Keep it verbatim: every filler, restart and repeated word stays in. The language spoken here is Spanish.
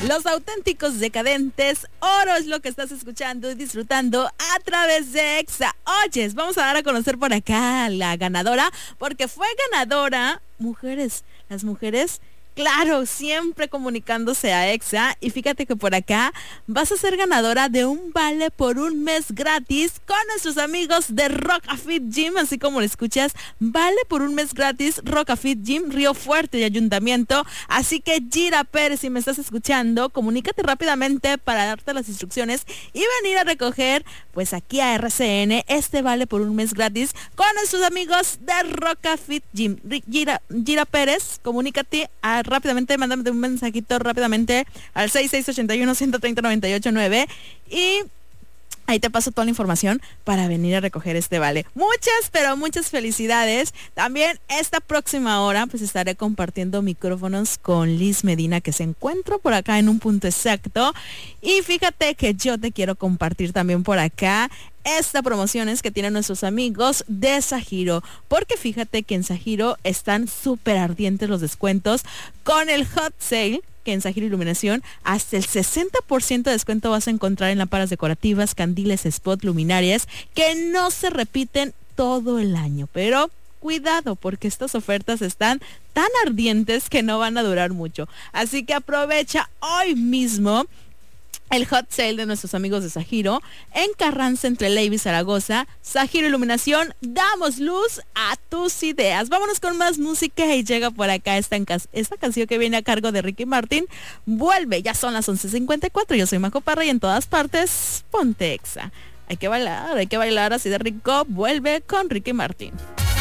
Los Auténticos Decadentes, Oro es lo que estás escuchando y disfrutando a través de Exa. Oyes, vamos a dar a conocer por acá a la ganadora, porque fue ganadora mujeres. Las mujeres, claro, siempre comunicándose a Exa. Y fíjate que por acá vas a ser ganadora de un vale por un mes gratis con nuestros amigos de Roca Fit Gym, así como lo escuchas, vale por un mes gratis Roca Fit Gym, Río Fuerte y Ayuntamiento. Así que Gira Pérez, si me estás escuchando, comunícate rápidamente para darte las instrucciones y venir a recoger pues aquí a R C N este vale por un mes gratis con nuestros amigos de Roca Fit Gym. Gira, Gira Pérez, comunícate a rápidamente, mándame un mensajito rápidamente al seis seis ocho uno, uno tres cero, nueve ocho nueve y ahí te paso toda la información para venir a recoger este vale. Muchas, pero muchas felicidades. También esta próxima hora pues estaré compartiendo micrófonos con Liz Medina, que se encuentra por acá en un punto exacto. Y fíjate que yo te quiero compartir también por acá esta promoción es que tienen nuestros amigos de Sajiro, porque fíjate que en Sajiro están súper ardientes los descuentos con el hot sale, que en Sajiro Iluminación hasta el sesenta por ciento de descuento vas a encontrar en lámparas decorativas, candiles, spot, luminarias, que no se repiten todo el año, pero cuidado, porque estas ofertas están tan ardientes que no van a durar mucho. Así que aprovecha hoy mismo el hot sale de nuestros amigos de Sajiro en Carranza entre Leiva y Zaragoza. Sajiro Iluminación, damos luz a tus ideas. Vámonos con más música y llega por acá esta, esta canción que viene a cargo de Ricky Martin. Vuelve, ya son las once cincuenta y cuatro. Yo soy Majo Parra y en todas partes, ponte Exa. Hay que bailar, hay que bailar así de rico. Vuelve con Ricky Martin.